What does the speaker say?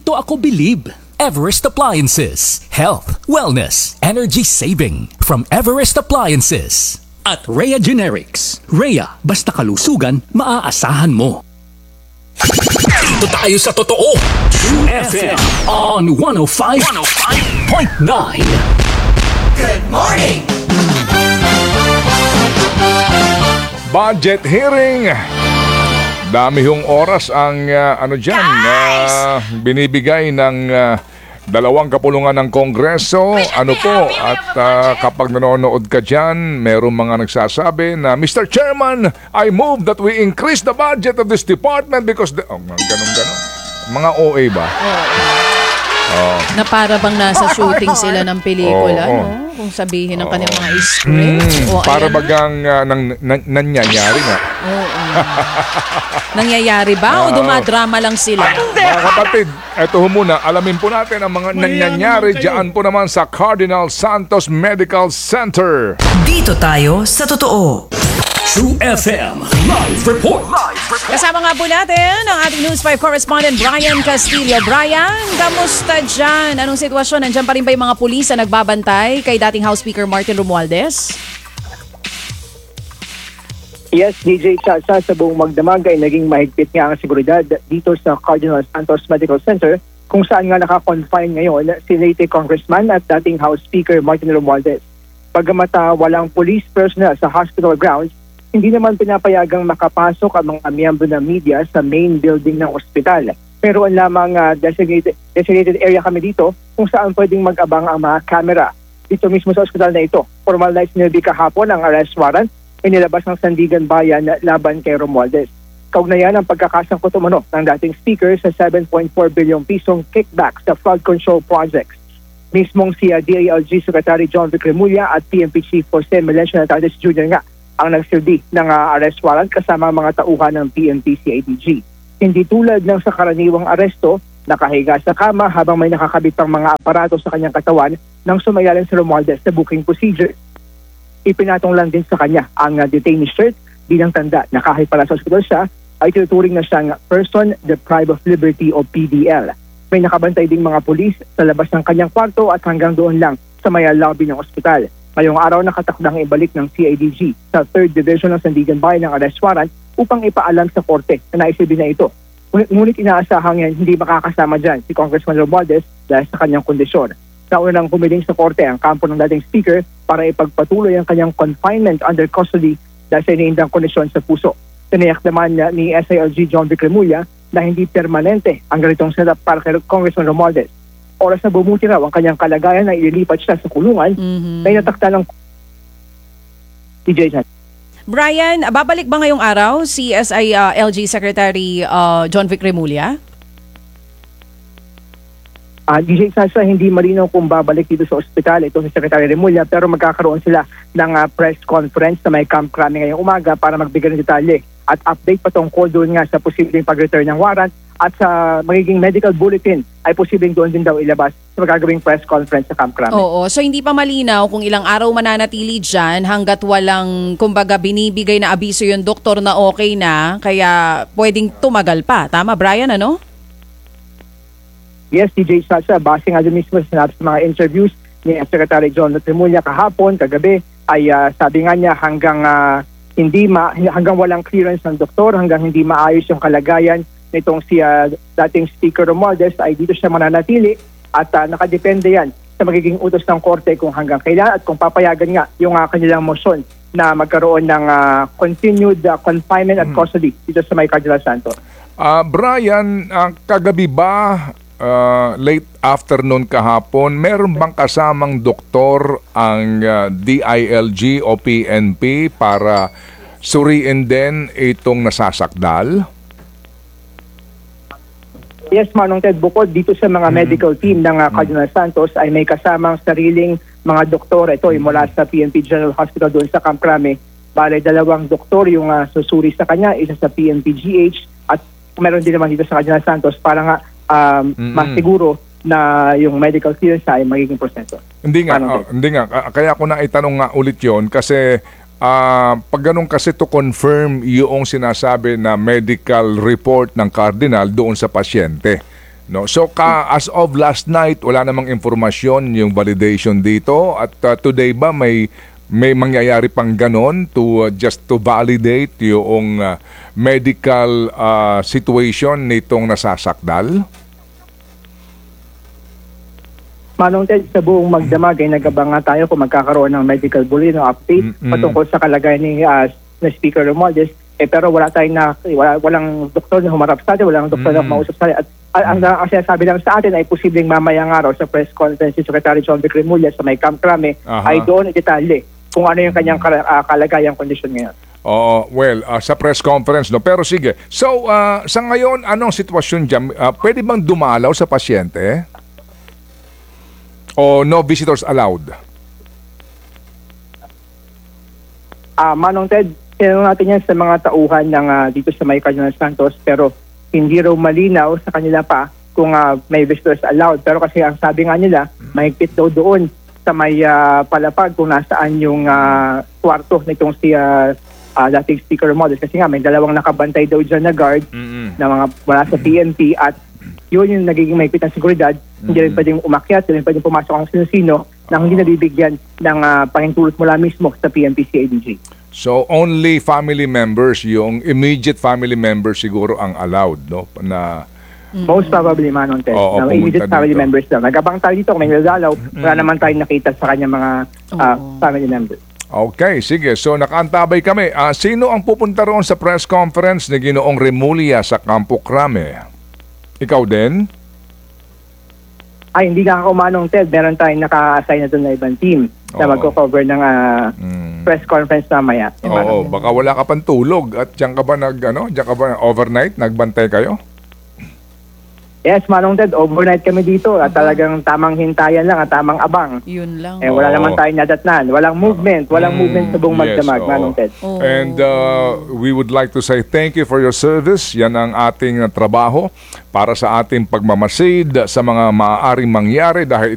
Dito ako believe. Everest Appliances. Health, wellness, energy saving. From Everest Appliances. At Rhea Generics. Rhea, basta kalusugan, maaasahan mo. Dito tayo sa totoo. True FM on 105.9. Good morning! Budget hearing. Dami yung oras ang binibigay ng dalawang kapulungan ng Kongreso. Kapag nanonood ka dyan, merong mga nagsasabi na, Mr. Chairman, I move that we increase the budget of this department because ganun. Mga OA ba? Na para bang nasa shooting sila ng pelikula, no? Kung sabihin ng kanyang mga script. Para bagang nangyayari nga. Nangyayari ba o dumadrama lang sila? Mga kapatid, eto muna, alamin po natin ang mga nangyayari dyan po naman sa Cardinal Santos Medical Center. Dito tayo sa totoo. True FM Live Report. Kasama nga po natin ang ating News 5 correspondent Brian Castillo. Brian, kamusta dyan? Anong sitwasyon? Nandiyan pa rin ba yung mga pulis na nagbabantay kay dating House Speaker Martin Romualdez? Yes, DJ Chacha, sa buong magdamag ay naging mahigpit nga ang seguridad dito sa Cardinal Santos Medical Center kung saan nga nakakonfine ngayon si late Congressman at dating House Speaker Martin Romualdez. Bagamat walang police personnel sa hospital grounds, hindi naman pinapayagang makapasok ang mga miyembro ng media sa main building ng ospital. Pero ang lamang designated area kami dito kung saan pwedeng mag-abang ang mga camera. Dito mismo sa ospital na ito, formal na isinilbi kahapon ang arrest warrant inilabas ng Sandigan Bayan laban kay Romualdez. Kaugnayan ang pagkakasangkot umano ng dating speaker sa 7.4 bilyong pisong kickback sa flood control projects. Mismong si DILG Secretary John Vic Remulla at PNP Chief Jose Melencio Natales Jr. nga ang nagsilbi ng arrest warrant kasama ang mga tauhan ng PNP CIDG. Hindi tulad ng sa karaniwang aresto, nakahiga sa kama habang may nakakabit pang mga aparato sa kanyang katawan nang sumayalan si Romualdez sa booking procedure. Ipinatong lang din sa kanya ang detainee shirt bilang tanda na kahit pala sa ospital siya, ay tinuturing na siyang person deprived of liberty o PDL. May nakabantay ding mga pulis sa labas ng kanyang kwarto at hanggang doon lang sa may lobby ng ospital. Ngayong araw nakatakdang ibalik ng CIDG sa 3rd Division ng Sandigan Bayan ng arrest warrant upang ipaalam sa korte na naisibi na ito. Ngunit inaasahang yan hindi makakasama dyan si Congressman Romualdez dahil sa kanyang kondisyon. Nauna nang humiling sa korte ang kampo ng dating speaker para ipagpatuloy ang kanyang confinement under custody dahil sa iniindang kondisyon sa puso. Tiniyak naman ni SILG John Vic Remulla na hindi permanente ang ganitong setup para kay Congressman Romualdez. Oras na bumuti raw ang kanyang kalagayan na ililipat siya sa kulungan na inatakta ng DJ Chan. Brian, babalik ba ngayong araw si SILG Secretary John Vic Remulla? DJ Sasa, hindi malinaw kung babalik dito sa ospital ito si Secretary Remulla pero magkakaroon sila ng press conference na may Camp Crame ngayong umaga para magbigay ng detalye at update patungkol doon nga sa posibleng pag-return ng warrant at sa magiging medical bulletin ay posibleng doon din daw ilabas sa magagawing press conference sa Camp Crame. Oo, so hindi pa malinaw kung ilang araw mananatili dyan hanggat walang, kumbaga, binibigay na abiso yung doktor na okay na, kaya pwedeng tumagal pa. Tama, Brian, ano? Yes, DJ Sasha, base nga din mismo sa mga interviews ni Secretary John Remulla kahapon, kagabi, ay sabi nga niya hanggang walang clearance ng doktor, hanggang hindi maayos yung kalagayan nitong si dating Speaker Romualdez ay dito siya mananatili at nakadepende yan sa magiging utos ng korte kung hanggang kailan at kung papayagan nga yung kanilang motion na magkaroon ng continued confinement at custody dito sa may Cardinal Santos. Brian, kagabi ba, late afternoon kahapon, meron bang kasamang doktor ang DILG o PNP para suriin din itong nasasakdal? Yes, Manong Ted, bukod dito sa mga medical team ng Cardinal Santos ay may kasamang sariling mga doktor. Ito ay mula sa PNP General Hospital doon sa Camp Crame. Bale, 2 doktor yung susuri sa kanya, isa sa PNP GH at meron din naman dito sa Cardinal Santos para nga masiguro na yung medical clearance ay magiging proseso. Hindi nga. Kaya ko na itanong nga ulit yon kasi pag ganun kasi to confirm yung sinasabi na medical report ng Cardinal doon sa pasyente. No, so as of last night, wala namang informasyon yung validation dito at today ba may mangyayari pang ganon to just to validate yung medical situation nitong nasasakdal? Manong Ted, sa buong magdamag ay nag-abang nga tayo kung magkakaroon ng medical bulletin o update patungkol sa kalagayan ni na Speaker Romualdez. Pero walang doktor na humarap sa atin, walang doktor na mausap sa atin. At ang sinasabi lang sa atin ay posibleng mamayang araw sa press conference si Secretary John Vic Remulla sa may Camp Crame ay doon detalye kung ano yung kanyang kalagayang kondisyon ngayon. Oo, well, sa press conference, no? Pero sige. So, sa ngayon, anong sitwasyon dyan? Pwede bang dumalaw sa pasyente? O no visitors allowed? Manong Ted, tinanong natin yan sa mga tauhan ng dito sa may Cardinal Santos, pero hindi raw malinaw sa kanila pa kung may visitors allowed. Pero kasi ang sabi nga nila, mahigpit daw doon sa may palapag kung nasaan yung kwarto nitong si dating Speaker Romualdez. Kasi nga may dalawang nakabantay daw dyan na guard na mga wala sa PNP at yun yung nagiging mahigpit ng seguridad. Hindi rin pwedeng umakyat, hindi rin pwedeng pumasok ang sino-sino na hindi nabibigyan ng pahintulot mula mismo sa PNP-CIDG. So, only family members, yung immediate family members siguro ang allowed, no? Na Most probably, Manong Ted. Oo, Na immediate pumunta family dito. members lang. Nag-abang tayo dito kung may nagdalaw, wala naman tayong nakita sa kanya mga family members. Okay, sige. So, nakaantabay kami. Sino ang pupunta roon sa press conference ni Ginoong Remulla sa Campo Crame? Ikaw din? Ay, hindi ka ako, Manong Ted. Meron tayong naka-assign na doon na ibang team na Oo. magko-cover ng press conference mamaya. Oo, baka wala ka pang tulog at diyan ka ba diyan ka ba overnight nagbantay kayo? Yes, Manong Ted, overnight kami dito at talagang tamang hintayan lang at tamang abang. Yun lang. Wala naman tayong nadatnan. Walang movement sa buong magdamag, oo. Manong Ted. And we would like to say thank you for your service. Yan ang ating trabaho para sa ating pagmamasid sa mga maaaring mangyari dahil